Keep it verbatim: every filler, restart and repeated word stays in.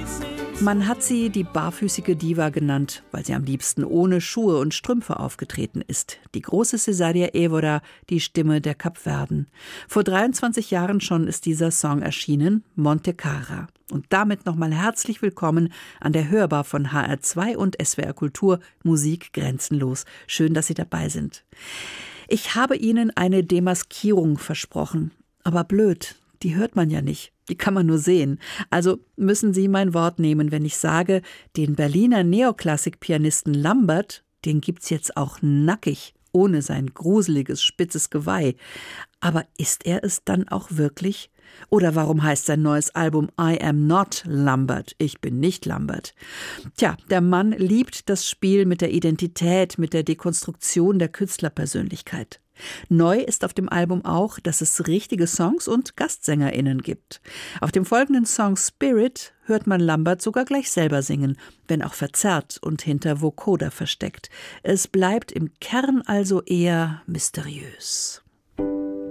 Man hat sie die barfüßige Diva genannt, weil sie am liebsten ohne Schuhe und Strümpfe aufgetreten ist. Die große Cesária Évora, die Stimme der Kapverden. Vor dreiundzwanzig Jahren schon ist dieser Song erschienen, Monte Cara. Und damit nochmal herzlich willkommen an der Hörbar von H R zwei und S W R Kultur, Musik grenzenlos. Schön, dass Sie dabei sind. Ich habe Ihnen eine Demaskierung versprochen, aber blöd, die hört man ja nicht. Die kann man nur sehen. Also müssen Sie mein Wort nehmen, wenn ich sage, den Berliner Neoklassik-Pianisten Lambert, den gibt's jetzt auch nackig, ohne sein gruseliges, spitzes Geweih. Aber ist er es dann auch wirklich? Oder warum heißt sein neues Album I Am Not Lambert? Ich bin nicht Lambert. Tja, der Mann liebt das Spiel mit der Identität, mit der Dekonstruktion der Künstlerpersönlichkeit. Neu ist auf dem Album auch, dass es richtige Songs und GastsängerInnen gibt. Auf dem folgenden Song Spirit hört man Lambert sogar gleich selber singen, wenn auch verzerrt und hinter Vocoder versteckt. Es bleibt im Kern also eher mysteriös.